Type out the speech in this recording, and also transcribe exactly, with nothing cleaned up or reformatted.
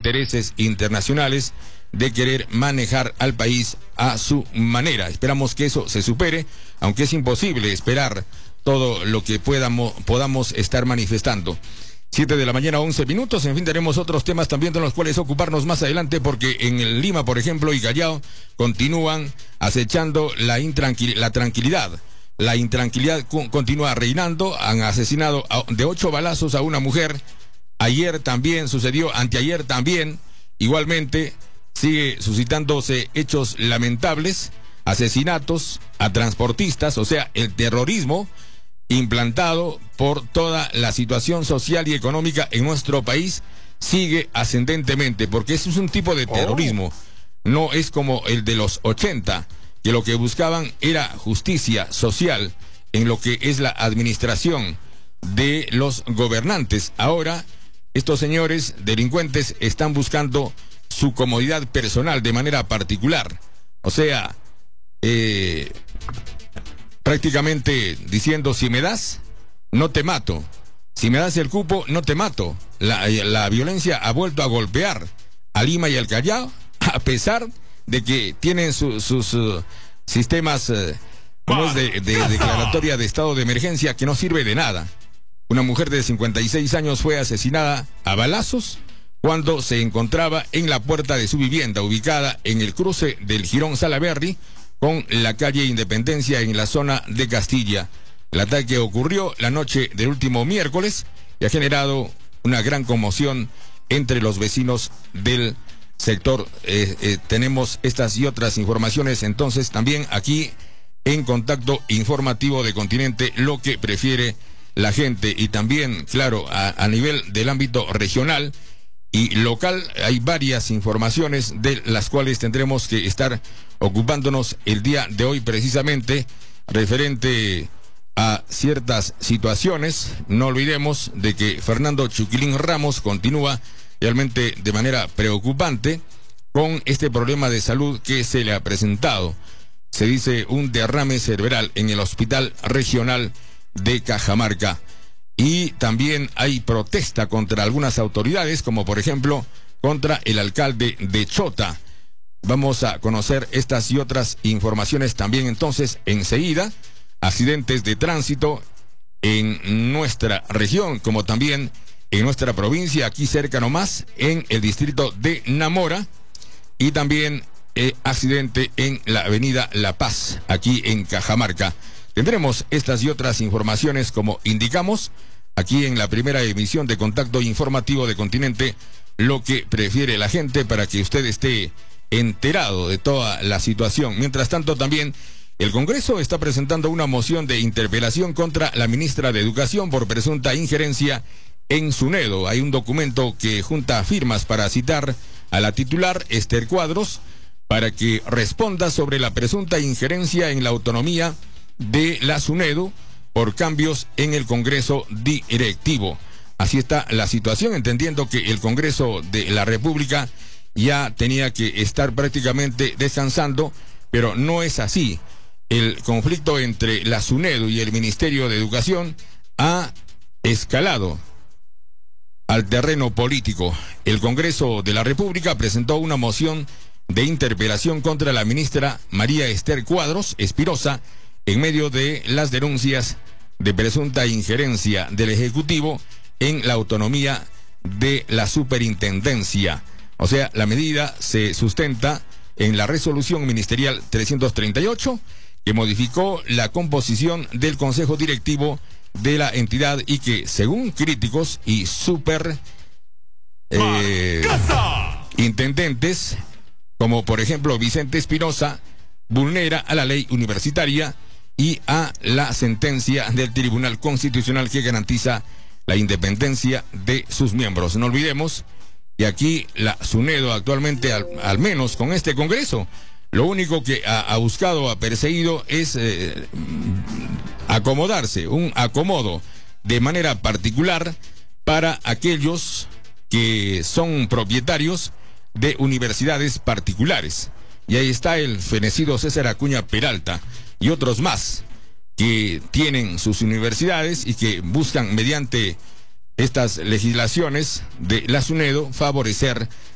intereses internacionales de querer manejar al país a su manera. Esperamos que eso se supere, aunque es imposible esperar todo lo que podamos, podamos estar manifestando. Siete de la mañana, once minutos. En fin, tenemos otros temas también de los cuales ocuparnos más adelante, porque en Lima, por ejemplo, y Callao continúan acechando la, intranquil la tranquilidad. La intranquilidad continúa reinando. Han asesinado a, de ocho balazos a una mujer. Ayer también sucedió, anteayer también. Igualmente, sigue suscitándose hechos lamentables, asesinatos a transportistas, o sea, el terrorismo implantado por toda la situación social y económica en nuestro país sigue ascendentemente, porque eso es un tipo de terrorismo. Oh. No es como el de los ochenta, que lo que buscaban era justicia social en lo que es la administración de los gobernantes. Ahora, estos señores delincuentes están buscando su comodidad personal de manera particular. O sea, eh, prácticamente diciendo, si me das, no te mato. Si me das el cupo, no te mato. La, la violencia ha vuelto a golpear a Lima y al Callao, a pesar de que tienen su, sus uh, sistemas uh, como es de, de declaratoria de estado de emergencia, que no sirve de nada. Una mujer de cincuenta y seis años fue asesinada a balazos cuando se encontraba en la puerta de su vivienda, ubicada en el cruce del Jirón Salaberry con la calle Independencia en la zona de Castilla. El ataque ocurrió la noche del último miércoles y ha generado una gran conmoción entre los vecinos del sector. Eh, eh, tenemos estas y otras informaciones entonces también aquí en Contacto Informativo de Continente, lo que prefiere la gente. Y también, claro, a, a nivel del ámbito regional y local hay varias informaciones de las cuales tendremos que estar ocupándonos el día de hoy, precisamente referente a ciertas situaciones. No olvidemos de que Fernando Chuquilín Ramos continúa realmente de manera preocupante con este problema de salud que se le ha presentado. Se dice un derrame cerebral en el Hospital Regional de Cajamarca. Y también hay protesta contra algunas autoridades, como por ejemplo contra el alcalde de Chota. Vamos a conocer estas y otras informaciones también entonces enseguida. Accidentes de tránsito en nuestra región, como también en nuestra provincia, aquí cerca nomás, en el distrito de Namora. Y también eh, accidente en la avenida La Paz, aquí en Cajamarca. Tendremos estas y otras informaciones, como indicamos, aquí en la primera emisión de Contacto Informativo de Continente, lo que prefiere la gente, para que usted esté enterado de toda la situación. Mientras tanto, también el Congreso está presentando una moción de interpelación contra la ministra de Educación por presunta injerencia en SUNEDO. Hay un documento que junta firmas para citar a la titular, Esther Cuadros, para que responda sobre la presunta injerencia en la autonomía de la SUNEDO por cambios en el Congreso directivo. Así está la situación, entendiendo que el Congreso de la República ya tenía que estar prácticamente descansando, pero no es así. El conflicto entre la SUNEDO y el Ministerio de Educación ha escalado al terreno político. El Congreso de la República presentó una moción de interpelación contra la ministra María Esther Cuadros Espirosa en medio de las denuncias de presunta injerencia del Ejecutivo en la autonomía de la superintendencia. O sea, la medida se sustenta en la resolución ministerial trescientos treinta y ocho, que modificó la composición del Consejo Directivo de la entidad y que, según críticos y super eh, intendentes, como por ejemplo Vicente Espinosa, vulnera a la ley universitaria y a la sentencia del Tribunal Constitucional que garantiza la independencia de sus miembros. No olvidemos que aquí la SUNEDO actualmente, al, al menos con este Congreso, lo único que ha, ha buscado, ha perseguido es eh, acomodarse, un acomodo de manera particular para aquellos que son propietarios de universidades particulares. Y ahí está el fenecido César Acuña Peralta y otros más que tienen sus universidades y que buscan, mediante estas legislaciones de la SUNEDO, favorecer